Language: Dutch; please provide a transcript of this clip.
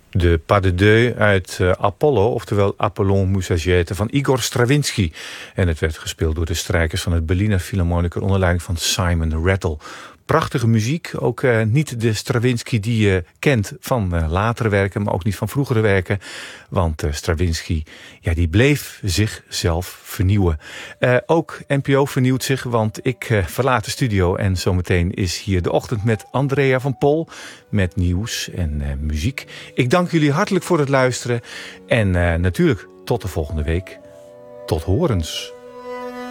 De Pas de Deux uit Apollo, oftewel Apollon Musagetes van Igor Stravinsky. En het werd gespeeld door de strijkers van het Berliner Philharmoniker onder leiding van Simon Rattle. Prachtige muziek, ook niet de Stravinsky die je kent van latere werken, maar ook niet van vroegere werken. Want Stravinsky, ja, die bleef zichzelf vernieuwen. Ook NPO vernieuwt zich, want ik verlaat de studio en zometeen is hier de ochtend met Andrea van Pol met nieuws en muziek. Ik dank jullie hartelijk voor het luisteren en natuurlijk tot de volgende week. Tot horens.